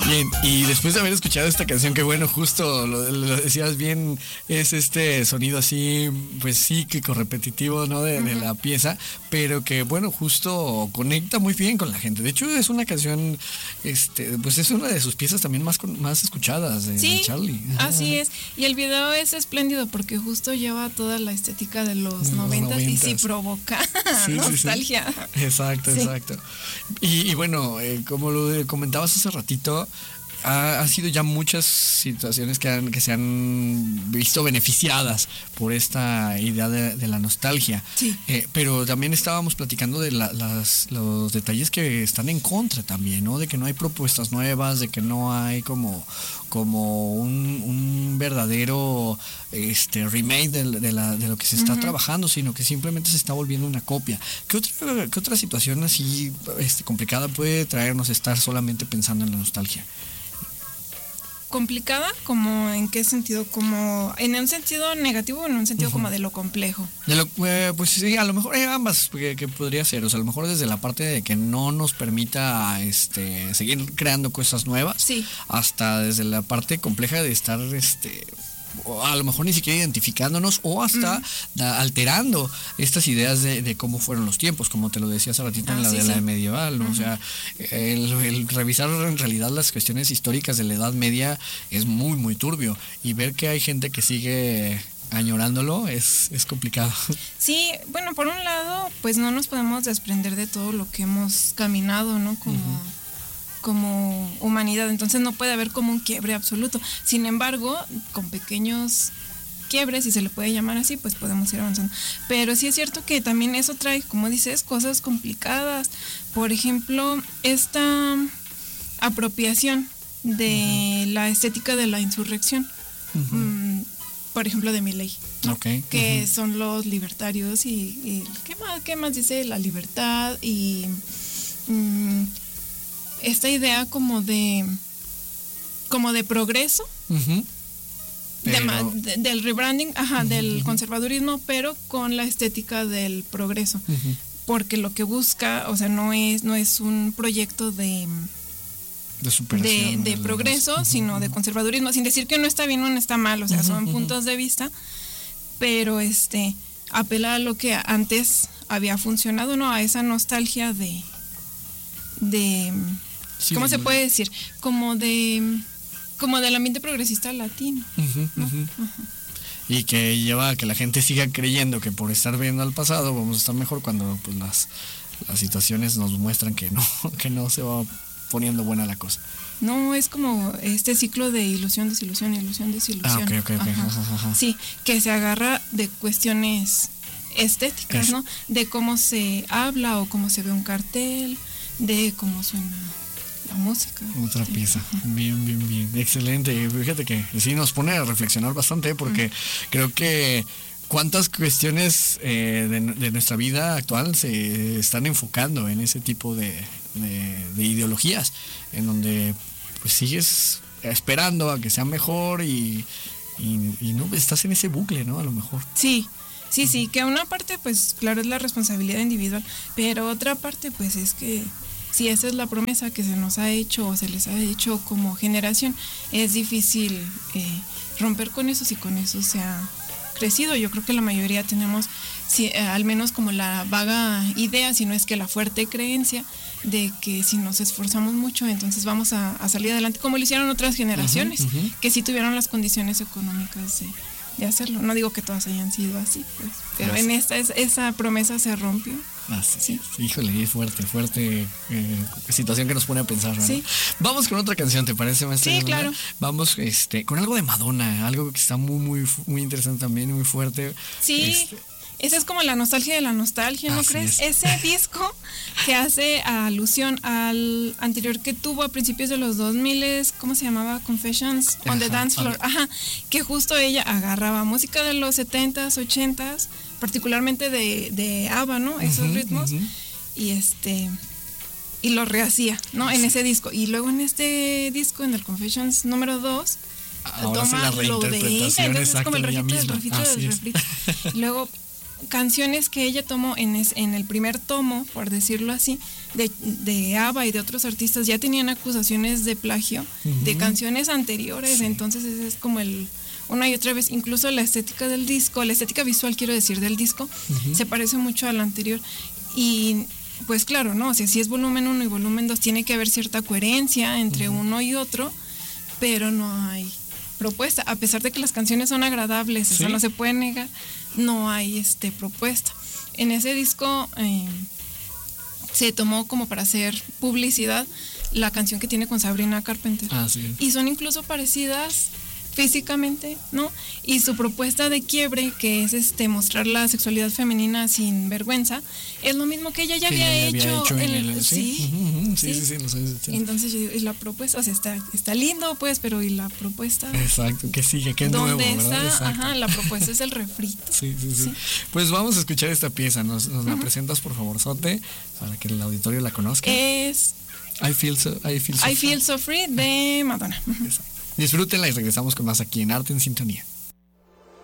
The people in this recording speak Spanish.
Bien, y después de haber escuchado esta canción, que bueno, justo lo decías bien, es este sonido así, pues psíquico, repetitivo, ¿no? De la pieza, pero que bueno, justo conecta muy bien con la gente. De hecho, es una canción, pues es una de sus piezas también más escuchadas de Charlie. Así es. Y el video es espléndido porque justo lleva toda la estética de los 90 y sí provoca nostalgia. Sí. Exacto. Y bueno, como lo comentabas hace ratito, ha sido ya muchas situaciones que se han visto beneficiadas por esta idea de la nostalgia. Sí. Pero también estábamos platicando de los detalles que están en contra también, ¿no? De que no hay propuestas nuevas, de que no hay como un verdadero remake de lo que se está trabajando, sino que simplemente se está volviendo una copia. ¿Qué otra situación así complicada puede traernos estar solamente pensando en la nostalgia? ¿Complicada? ¿Como en qué sentido? ¿Como en un sentido negativo o en un sentido como de lo complejo? Pues sí, a lo mejor ambas que podría ser. O sea, a lo mejor desde la parte de que no nos permita seguir creando cosas nuevas, sí, hasta desde la parte compleja de estar a lo mejor ni siquiera identificándonos o hasta alterando estas ideas de cómo fueron los tiempos, como te lo decía hace ratito en la medieval, ¿no? O sea, el revisar en realidad las cuestiones históricas de la Edad Media es muy, muy turbio, y ver que hay gente que sigue añorándolo es complicado. Sí, bueno, por un lado, pues no nos podemos desprender de todo lo que hemos caminado, ¿no? Como humanidad, entonces no puede haber como un quiebre absoluto. Sin embargo, con pequeños quiebres, si se le puede llamar así, pues podemos ir avanzando. Pero sí es cierto que también eso trae, como dices, cosas complicadas. Por ejemplo, esta apropiación de la estética de la insurrección, por ejemplo, de Milei, ¿no? Que son los libertarios y ¿qué más dice? La libertad y esta idea como de progreso, del rebranding, del conservadurismo, pero con la estética del progreso, porque lo que busca, o sea, no es un proyecto de progreso, sino de conservadurismo, sin decir que no está bien o no está mal, o sea, son puntos de vista, pero apela a lo que antes había funcionado, ¿no? A esa nostalgia de ¿cómo se puede decir? Como del ambiente progresista latino. Y que lleva a que la gente siga creyendo que por estar viendo al pasado vamos a estar mejor, cuando pues las situaciones nos muestran que no se va poniendo buena la cosa. No, es como este ciclo de ilusión, desilusión, ilusión, desilusión. Okay. Sí, que se agarra de cuestiones estéticas, ¿no? De cómo se habla o cómo se ve un cartel, de cómo suena la música. Otra pieza. Bien. Excelente. Fíjate que sí nos pone a reflexionar bastante, porque creo que cuántas cuestiones de nuestra vida actual se están enfocando en ese tipo de ideologías, en donde pues sigues esperando a que sea mejor y no estás en ese bucle, ¿no? A lo mejor. Sí, que una parte pues claro es la responsabilidad individual, pero otra parte pues es que si esa es la promesa que se nos ha hecho o se les ha hecho como generación, es difícil romper con eso si con eso se ha crecido. Yo creo que la mayoría tenemos al menos como la vaga idea, si no es que la fuerte creencia, de que si nos esforzamos mucho entonces vamos a salir adelante, como lo hicieron otras generaciones, que sí tuvieron las condiciones económicas de hacerlo. No digo que todas hayan sido así, pues, pero en esa promesa se rompió. Sí. Híjole, es fuerte situación que nos pone a pensar, ¿no? Sí. Vamos con otra canción, ¿te parece, maestra? Sí, claro. Vamos con algo de Madonna, algo que está muy interesante también, muy fuerte. Sí. Esa es como la nostalgia de la nostalgia, ¿no crees? Ese disco que hace alusión al anterior que tuvo a principios de los 2000, ¿cómo se llamaba? Confessions on the Dance Floor. Que justo ella agarraba música de los 70s, 80s, particularmente de ABBA, ¿no? Esos ritmos. Y lo rehacía, ¿no? En ese disco. Y luego en este disco, en el Confessions número 2, toma lo de ella. Entonces es como el refrito del refrito. Luego canciones que ella tomó en el primer tomo, por decirlo así, de ABBA y de otros artistas, ya tenían acusaciones de plagio de canciones anteriores. Sí. Entonces ese es como una y otra vez, incluso la estética del disco, la estética visual, quiero decir, del disco, se parece mucho a la anterior. Y pues claro, ¿no? O sea, si es volumen 1 y volumen 2, tiene que haber cierta coherencia entre uno y otro, pero no hay propuesta. A pesar de que las canciones son agradables, ¿sí? Eso no se puede negar, no hay propuesta. En ese disco se tomó como para hacer publicidad la canción que tiene con Sabrina Carpenter. Sí. Y son incluso parecidas físicamente, ¿no? Y su propuesta de quiebre, que es mostrar la sexualidad femenina sin vergüenza, es lo mismo que ella ya había hecho en el sí. Entonces yo digo, y la propuesta, o sea, está lindo pues, pero y la propuesta. Exacto, que sigue, que es nuevo, ¿verdad? Ajá, la propuesta es el refrito. Sí. Pues vamos a escuchar esta pieza, nos la presentas por favor, Sote, para que el auditorio la conozca. Es I Feel So Free de Madonna. Disfrútenla y regresamos con más aquí en Arte en Sintonía.